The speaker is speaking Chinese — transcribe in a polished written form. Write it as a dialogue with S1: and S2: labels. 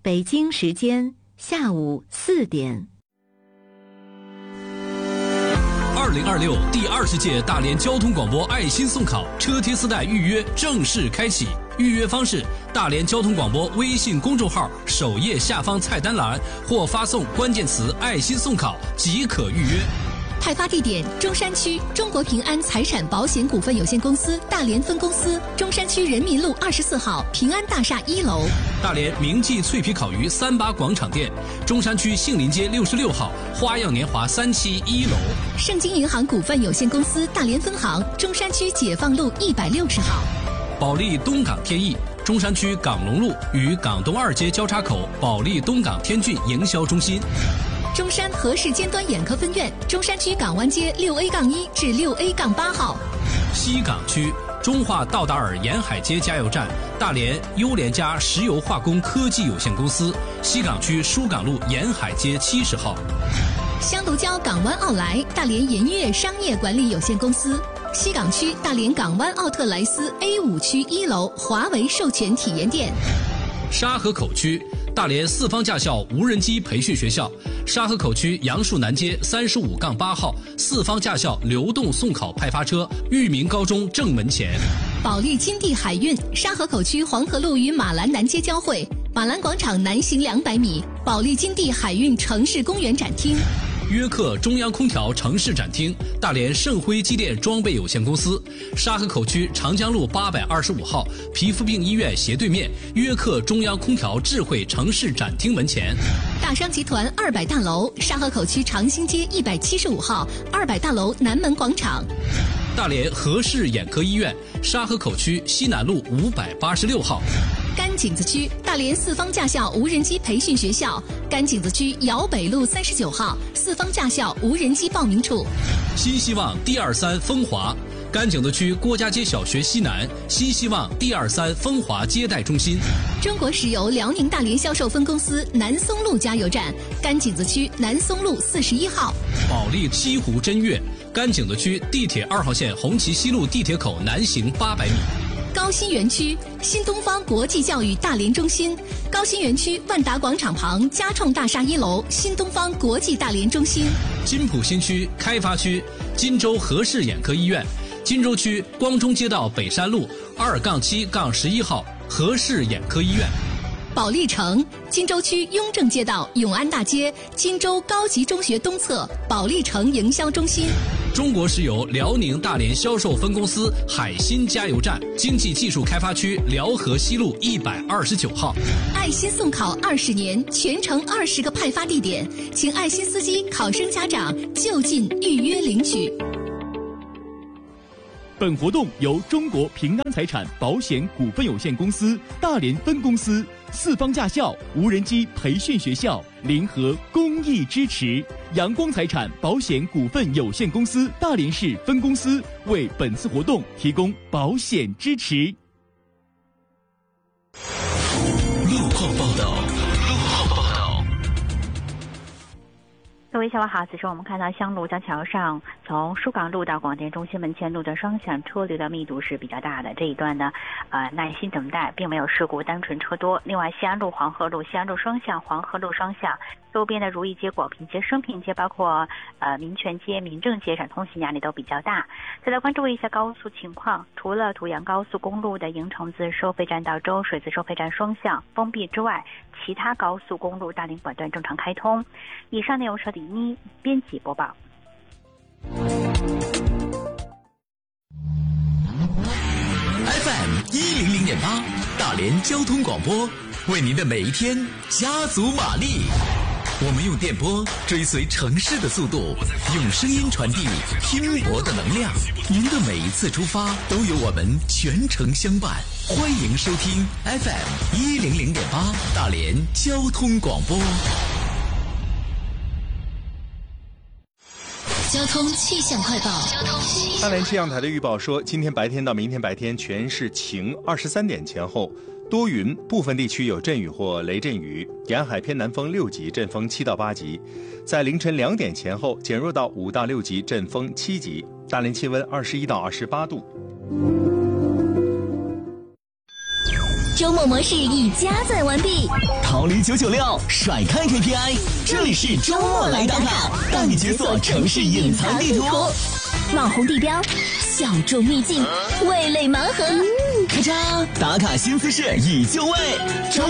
S1: 北京时间下午4点。
S2: 2026第20届大连交通广播爱心送考车贴丝带预约正式开启，预约方式：大连交通广播微信公众号首页下方菜单栏或发送关键词“爱心送考”即可预约。
S3: 派发地点：中山区中国平安财产保险股份有限公司大连分公司，中山区人民路24号平安大厦1楼；
S2: 大连明记脆皮烤鱼38广场店，中山区杏林街66号花样年华3期1楼；
S3: 盛京银行股份有限公司大连分行，中山区解放路160号；
S2: 保利东港天意，中山区港龙路与港东2街交叉口保利东港天骏营销中心；
S3: 中山和氏尖端眼科分院，中山区港湾街6A-1至6A-8号；
S2: 西港区中华道达尔沿海街加油站，大连优联家石油化工科技有限公司，西港区疏港路沿海街70号；
S3: 香炉礁港湾奥莱大连银悦商业管理有限公司，西港区大连港湾奥特莱斯 A5区1楼华为授权体验店；
S2: 沙河口区大连四方驾校无人机培训学校，沙河口区杨树南街35-8号四方驾校流动送考派发车，裕民高中正门前；
S3: 保利金地海运沙河口区黄河路与马兰南街交汇，马兰广场南行200米，保利金地海运城市公园展厅；
S2: 约克中央空调城市展厅，大连盛辉机电装备有限公司，沙河口区长江路825号皮肤病医院斜对面，约克中央空调智慧城市展厅门前；
S3: 大商集团200大楼沙河口区长兴街175号200大楼南门广场；
S2: 大连和氏眼科医院沙河口区西南路586号；
S3: 甘井子区大连四方驾校无人机培训学校，甘井子区瑶北路39号四方驾校无人机报名处；
S2: 新希望D23风华甘井子区郭家街小学西南，新希望D23风华接待中心；
S3: 中国石油辽宁大连销售分公司南松路加油站，甘井子区南松路41号；
S2: 保利西湖真悦甘井子区地铁2号线红旗西路地铁口南行800米；
S3: 高新园区新东方国际教育大连中心，高新园区万达广场旁嘉创大厦1楼新东方国际大连中心；
S2: 金浦新区开发区金州和氏眼科医院，金州区光中街道北山路2-7-11号和氏眼科医院；
S3: 保利城金州区雍正街道永安大街金州高级中学东侧保利城营销中心；
S2: 中国石油辽宁大连销售分公司海新加油站，经济技术开发区辽河西路129号。
S3: 爱心送考20年，全程20个派发地点，请爱心司机、考生家长就近预约领取。
S4: 本活动由中国平安财产保险股份有限公司大连分公司、四方驾校无人机培训学校联合公益支持，阳光财产保险股份有限公司大连市分公司为本次活动提供保险支持。
S5: 路况报道。
S6: 各位下午好，此时我们看到香炉江桥上，从疏港路到广电中心门前路的双向车流的密度是比较大的，这一段呢，耐心等待，并没有事故，单纯车多。另外，西安路、黄河路、西安路双向、黄河路双向周边的如意街、广平街、升平街，包括民权街、民政街上通行压力都比较大。再来关注一下高速情况，除了滁阳高速公路的营城自收费站到周水子收费站双向封闭之外，其他高速公路大连管段正常开通。以上内容是李妮编辑播报。
S5: FM 100.8大连交通广播，为您的每一天加足马力。我们用电波追随城市的速度，用声音传递拼搏的能量。您的每一次出发都有我们全程相伴。欢迎收听 FM 100.8大连交通广播。
S3: 交通气象快报。
S7: 大连气象台的预报说，今天白天到明天白天全是晴，23点前后多云，部分地区有阵雨或雷阵雨，沿海偏南风6级，阵风7到8级。在凌晨2点前后减弱到5到6级，阵风7级。大连气温21到28度。
S8: 周末模式已加载完毕，
S9: 逃离996，甩开 KPI， 这里是周末来打卡，带你解锁城市隐藏地图，
S8: 网红地标，小众秘境，味蕾盲盒，
S9: 咔嚓，打卡新姿势已就位。